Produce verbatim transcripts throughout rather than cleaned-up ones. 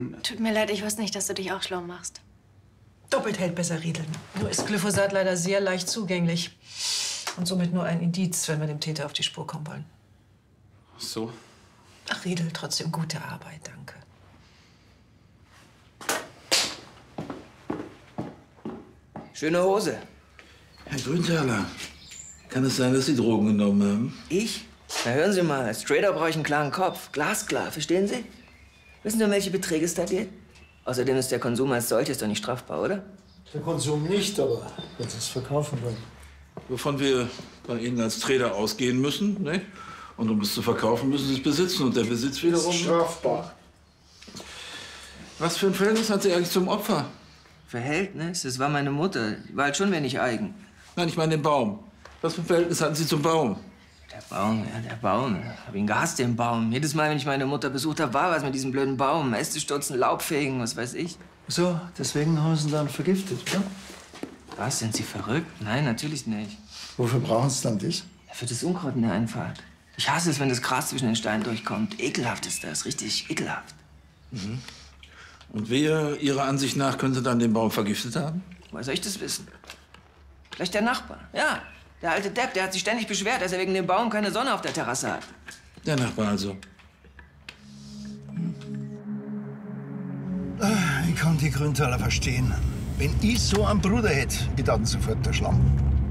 Tut mir leid, ich wusste nicht, dass du dich auch schlau machst. Doppelt hält besser riedeln. Nur ist Glyphosat leider sehr leicht zugänglich. Und somit nur ein Indiz, wenn wir dem Täter auf die Spur kommen wollen. Ach so. Ach, Riedel, trotzdem gute Arbeit, danke. Schöne Hose. Herr Grünthaler, kann es sein, dass Sie Drogen genommen haben? Ich? Na hören Sie mal, als Trader brauche ich einen klaren Kopf. Glasklar, verstehen Sie? Wissen Sie, um welche Beträge es da geht? Außerdem ist der Konsum als solches doch nicht strafbar, oder? Der Konsum nicht, aber wenn Sie es verkaufen wollen. Wovon wir bei Ihnen als Trader ausgehen müssen, ne? Und um es zu verkaufen, müssen Sie es besitzen. Und der Besitz wiederum... Das ist strafbar. Was für ein Verhältnis hat sie eigentlich zum Opfer? Verhältnis? Das war meine Mutter. Die war halt schon wenig eigen. Nein, ich meine den Baum. Was für ein Verhältnis hatten Sie zum Baum? Der Baum, ja, der Baum. Ich hab ihn gehasst, den Baum. Jedes Mal, wenn ich meine Mutter besucht habe, war was mit diesem blöden Baum. Äste stürzen, Laub fegen, was weiß ich. So, deswegen haben Sie ihn dann vergiftet, oder? Was, sind Sie verrückt? Nein, natürlich nicht. Wofür brauchen Sie dann das? Ja, für das Unkraut in der Einfahrt. Ich hasse es, wenn das Gras zwischen den Steinen durchkommt. Ekelhaft ist das, richtig ekelhaft. Mhm. Und wer Ihrer Ansicht nach könnte dann den Baum vergiftet haben? Woher soll ich das wissen? Vielleicht der Nachbar. Ja, der alte Depp, der hat sich ständig beschwert, dass er wegen dem Baum keine Sonne auf der Terrasse hat. Der Nachbar also. Ich kann die Grüntaler verstehen. Wenn ich so einen Bruder hätte, ich dann sofort der Schlamm.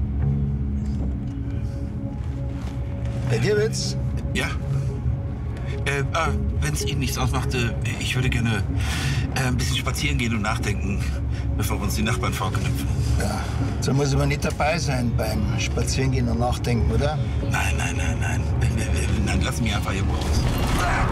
Bei dir wird's? Ja. Äh, ah, wenn es Ihnen nichts ausmacht, äh, ich würde gerne äh, ein bisschen spazieren gehen und nachdenken, bevor wir uns die Nachbarn vorknüpfen. Ja, so muss aber nicht dabei sein beim Spazierengehen und Nachdenken, oder? Nein, nein, nein, nein. Nein, lass mich einfach hier raus.